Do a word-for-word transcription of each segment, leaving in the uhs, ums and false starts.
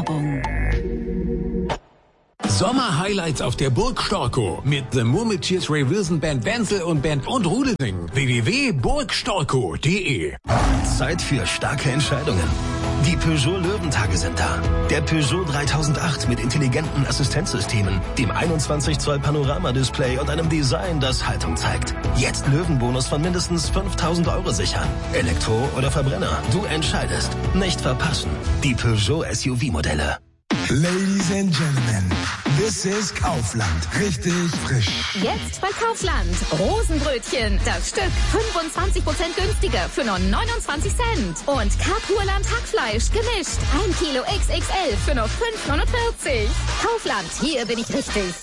Werbung. Sommer-Highlights auf der Burg Storkow mit The Murmeltiers, Ray Wilson Band, Wenzel und Band und Rudeling. w w w punkt burg storkow punkt de. Zeit für starke Entscheidungen. Die Peugeot Löwentage sind da. Der Peugeot dreitausendacht mit intelligenten Assistenzsystemen, dem einundzwanzig Zoll Panoramadisplay und einem Design, das Haltung zeigt. Jetzt Löwenbonus von mindestens fünftausend Euro sichern. Elektro oder Verbrenner, du entscheidest. Nicht verpassen. Die Peugeot S U V-Modelle. Ladies and Gentlemen, this is Kaufland. Richtig frisch. Jetzt bei Kaufland. Rosenbrötchen. Das Stück fünfundzwanzig Prozent günstiger für nur neunundzwanzig Cent. Und Kapurland Hackfleisch gemischt. ein Kilo X X L für nur fünf neunundvierzig. Kaufland, hier bin ich richtig.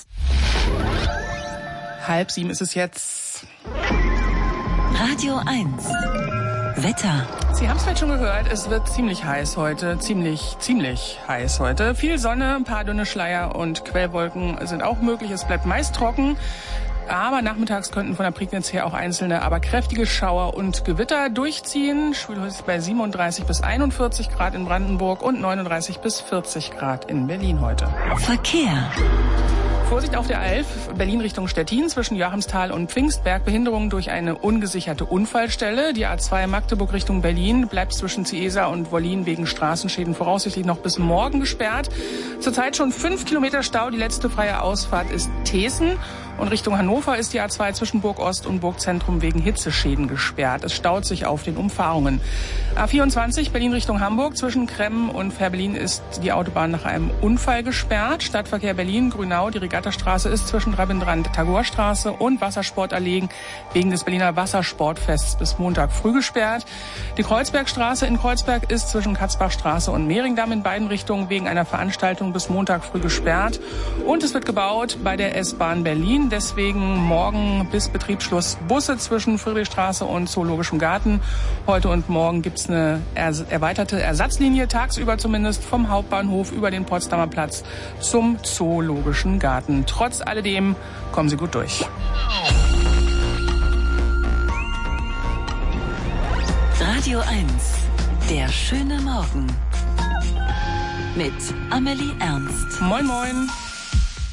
Halb sieben ist es jetzt. Radio eins. Wetter. Sie haben es vielleicht schon gehört, es wird ziemlich heiß heute, ziemlich, ziemlich heiß heute. Viel Sonne, ein paar dünne Schleier und Quellwolken sind auch möglich. Es bleibt meist trocken, aber nachmittags könnten von der Prignitz her auch einzelne, aber kräftige Schauer und Gewitter durchziehen. Schwül ist bei siebenunddreißig bis einundvierzig Grad in Brandenburg und neununddreißig bis vierzig Grad in Berlin heute. Verkehr. Vorsicht auf der A elf, Berlin Richtung Stettin, zwischen Joachimsthal und Pfingstberg. Behinderung durch eine ungesicherte Unfallstelle. Die A zwei Magdeburg Richtung Berlin bleibt zwischen Ciesa und Wollin wegen Straßenschäden voraussichtlich noch bis morgen gesperrt. Zurzeit schon fünf Kilometer Stau. Die letzte freie Ausfahrt ist Teeßen. Und Richtung Hannover ist die A zwei zwischen Burg Ost und Burgzentrum wegen Hitzeschäden gesperrt. Es staut sich auf den Umfahrungen. A vierundzwanzig, Berlin Richtung Hamburg, zwischen Kremmen und Fährberlin ist die Autobahn nach einem Unfall gesperrt. Stadtverkehr Berlin, Grünau, die Regattastraße ist zwischen Rabindrand-Tagore-Straße und Wassersportallee wegen des Berliner Wassersportfests bis Montag früh gesperrt. Die Kreuzbergstraße in Kreuzberg ist zwischen Katzbachstraße und Mehringdamm in beiden Richtungen wegen einer Veranstaltung bis Montag früh gesperrt. Und es wird gebaut bei der S-Bahn Berlin. Deswegen morgen bis Betriebsschluss Busse zwischen Friedrichstraße und Zoologischem Garten. Heute und morgen gibt's eine erweiterte Ersatzlinie, tagsüber zumindest, vom Hauptbahnhof über den Potsdamer Platz zum Zoologischen Garten. Trotz alledem kommen Sie gut durch. Radio eins. Der schöne Morgen. Mit Amelie Ernst. Moin, moin.